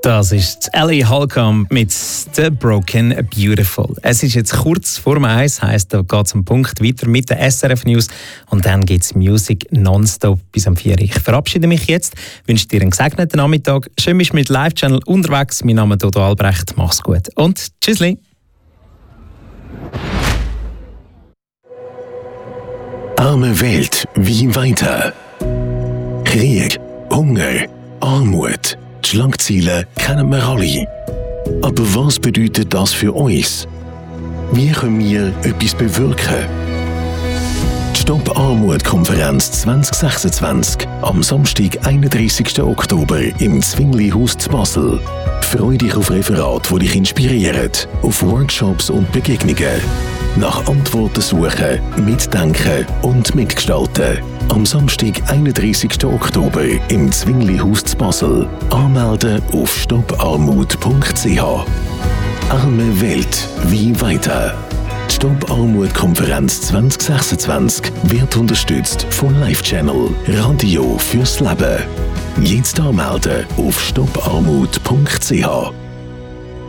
Das ist Ellie Holcomb mit «The Broken Beautiful». Es ist jetzt kurz vor 1, heisst, da geht es am Punkt weiter mit den SRF News und dann gibt es Musik nonstop bis am 4. Ich verabschiede mich jetzt, wünsche dir einen gesegneten Nachmittag. Schön bist du mit Live-Channel unterwegs. Mein Name ist Dodo Albrecht. Mach's gut und tschüssli. Arme Welt, wie weiter? Krieg, Hunger, Armut. Die Schlagzeilen kennen wir alle. Aber was bedeutet das für uns? Wie können wir etwas bewirken? Die Stopp-Armut-Konferenz 2026 am Samstag, 31. Oktober im Zwingli-Haus zu Basel. Freu dich auf Referate, die dich inspirieren, auf Workshops und Begegnungen. Nach Antworten suchen, mitdenken und mitgestalten. Am Samstag, 31. Oktober im Zwingli-Haus zu Basel. Anmelden auf stopparmut.ch. Arme Welt, wie weiter? Die Stopp-Armut-Konferenz 2026 wird unterstützt von Live-Channel Radio fürs Leben. Jetzt anmelden auf stopparmut.ch.